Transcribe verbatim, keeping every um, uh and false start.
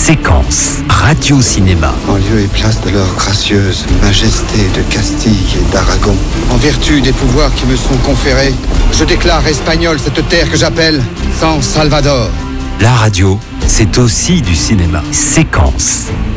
Séquence Radio-Cinéma. En lieu et place de leur gracieuse majesté de Castille et d'Aragon, en vertu des pouvoirs qui me sont conférés, je déclare espagnole cette terre que j'appelle San Salvador. La radio, c'est aussi du cinéma. Séquence.